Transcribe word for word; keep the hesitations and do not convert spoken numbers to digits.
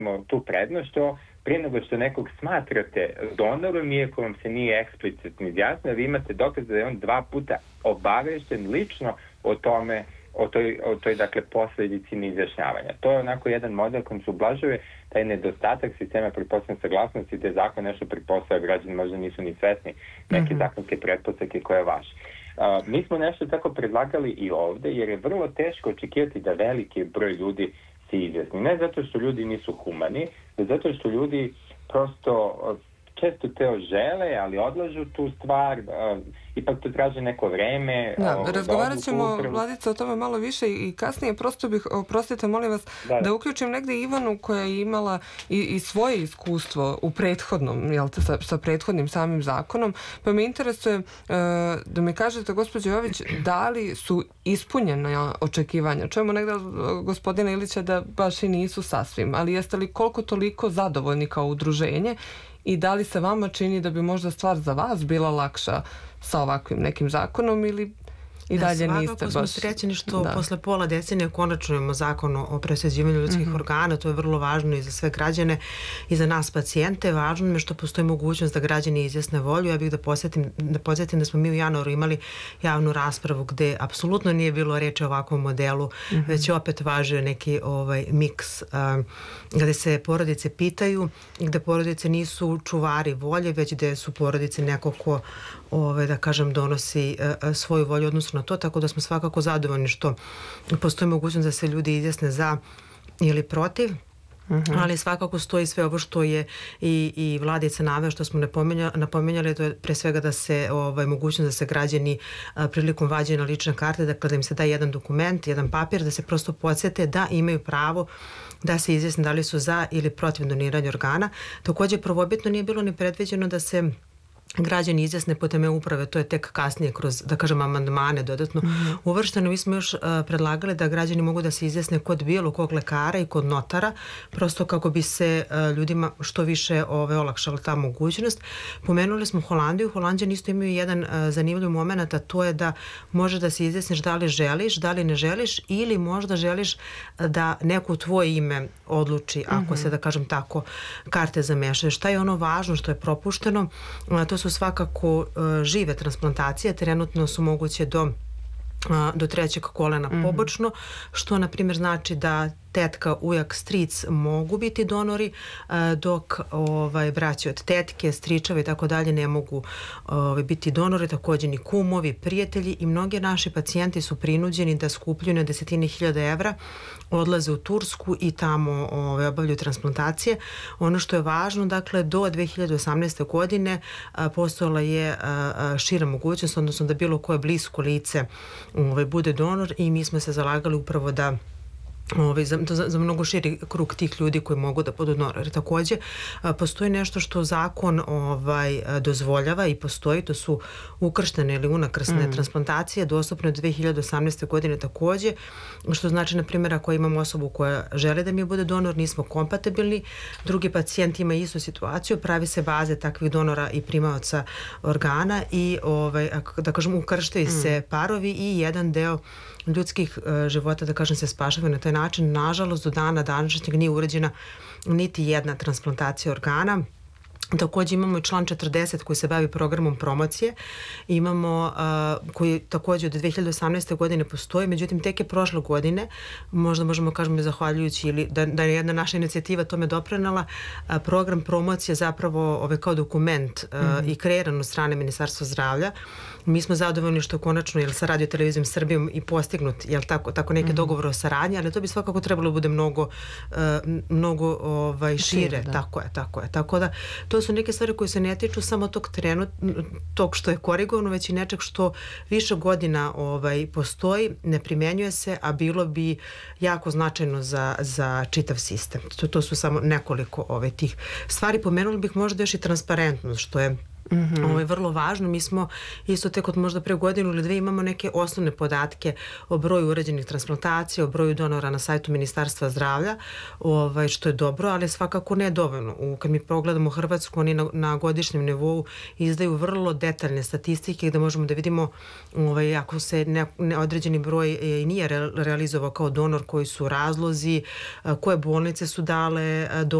tu prednost što prije nego što nekog smatrate donorom, iako vam se nije eksplicitno izjasnio, vi imate dokaz da je on dva puta obavešten lično o tome, o toj, o toj dakle, posledici neizjašnjavanja. To je onako jedan model kojim se ublažuje taj nedostatak sistema pretpostavljene saglasnosti, gde zakon nešto pretpostavlja, građani možda nisu ni svesni neke mm-hmm. zakonske pretpostavke koje je vaš. Uh, mi smo nešto tako predlagali i ovde, jer je vrlo teško očekivati da veliki broj ljudi se izjasni. Ne zato što ljudi nisu humani, već zato što ljudi prosto često teo žele, ali odlažu tu stvar, uh, ipak to traže neko vreme. Da, uh, razgovarat ćemo, Vladica, o tome malo više i kasnije. Prosto bih, oprostite, molim vas, da, da. da uključim negde Ivanu koja je imala i, i svoje iskustvo u prethodnom, jel te, sa, sa prethodnim samim zakonom, pa me interesuje uh, da mi kažete, gospođo Jović, da li su ispunjena očekivanja? Čujemo negde od gospodina Ilića da baš i nisu sasvim, ali jeste li koliko toliko zadovoljni kao udruženje i da li se vama čini da bi možda stvar za vas bila lakša sa ovakvim nekim zakonom ili i da, dalje niste baš... Svakako smo srećeni što da. posle pola decenije konačno imamo zakon o presađivanju ljudskih mm-hmm. organa. To je vrlo važno i za sve građane i za nas pacijente. Važno je što postoji mogućnost da građani izjasne volju. Ja bih da posjetim da, posjetim da smo mi u januaru imali javnu raspravu gde apsolutno nije bilo reči o ovakvom modelu, mm-hmm. već je opet važio neki ovaj, miks um, gde se porodice pitaju i gde porodice nisu čuvari volje, već gde su porodice neko ko Ove, da kažem, donosi uh, svoju volju odnosno na to, tako da smo svakako zadovoljni što postoji mogućnost da se ljudi izjasne za ili protiv. Uh-huh. Ali svakako stoji sve ovo što je i, i Vladica naveo, što smo napomenjali, napomenjali, to je pre svega da se ovaj, mogućnost da se građani a, prilikom vađenja lične karte, dakle da im se da jedan dokument, jedan papir, da se prosto podsjete da imaju pravo da se izjasne da li su za ili protiv doniranja organa. Također prvobitno nije bilo ni predviđeno da se građani izjasne putem e-uprave, to je tek kasnije kroz, da kažem, amandmane dodatno mm-hmm. uvršteno. Mi smo još uh, predlagali da građani mogu da se izjasne kod bilo kog lekara i kod notara, prosto kako bi se uh, ljudima što više ove, olakšala ta mogućnost. Pomenuli smo Holandiju. Holanđani isto imaju jedan uh, zanimljiv moment, a to je da možeš da se izjasniš da li želiš, da li ne želiš ili možda želiš da neko tvoje ime odluči, ako mm-hmm. se, da kažem tako, karte zamešaju. Šta je ono važno, što je propušteno? Uh, to su svakako uh, žive transplantacije, trenutno su moguće do, uh, do trećeg kolena mm-hmm. pobočno, što na primjer znači da tetka, ujak, stric mogu biti donori, dok ovaj, braći od tetke, stričave i tako dalje ne mogu ovaj, biti donori, također ni kumovi, prijatelji i mnogi naši pacijenti su prinuđeni da skupljaju na desetine hiljada evra, odlaze u Tursku i tamo ovaj, obavljaju transplantacije. Ono što je važno, dakle, do dve hiljade osamnaeste. godine a, postojala je a, a, šira mogućnost, odnosno da bilo koje blisko lice ovaj, bude donor i mi smo se zalagali upravo da Ovaj, za, za, za mnogo širi krug tih ljudi koji mogu da budu donori. Također postoji nešto što zakon ovaj, dozvoljava i postoji, to su ukrštene ili unakrsne mm. transplantacije, dostupne od dve hiljade osamnaeste. godine također, što znači, na primjer, ako imamo osobu koja želi da mi bude donor, nismo kompatibilni, drugi pacijent ima istu situaciju, pravi se baze takvih donora i primaoca organa i ovaj, da kažem, ukrštaju mm. se parovi i jedan deo ljudskih uh, života, da kažem, se spašava na taj način. Nažalost, do dana današnjeg nije urađena niti jedna transplantacija organa. Također imamo i član četrdeset koji se bavi programom promocije. Imamo uh, koji također od dve hiljade osamnaeste. godine postoji, međutim tek je prošle godine, možda možemo kažemo zahvaljujući ili da, da je jedna naša inicijativa tome doprinela, uh, program promocije zapravo ove kao dokument uh, mm-hmm. i kreiran od strane Ministarstva zdravlja. Mi smo zadovoljni što konačno jel, sa Radio televizijom Srbijom i postignut jel, tako, tako neke mm-hmm. dogovore o saradnji, ali to bi svakako trebalo bude mnogo, uh, mnogo ovaj, šire. Da. Tako je, tako je. Tako da to su neke stvari koje se ne tiču samo tog trenut, tog što je korigovano, već i nečeg što više godina ovaj, postoji, ne primjenjuje se, a bilo bi jako značajno za, za čitav sistem. To, to su samo nekoliko ovaj, tih stvari. Pomenuli bih možda još i transparentnost, što je Mm-hmm. Ovo je vrlo važno. Mi smo isto tek od možda pre godinu ili dve imamo neke osnovne podatke o broju urađenih transplantacija, o broju donora na sajtu Ministarstva zdravlja, ovaj, što je dobro, ali svakako ne dovoljno. U, kad mi pogledamo Hrvatsku, oni na, na godišnjem nivou izdaju vrlo detaljne statistike gde možemo da vidimo ovaj, ako se ne, ne određeni broj e, nije re, realizovao kao donor, koji su razlozi, koje bolnice su dale donor,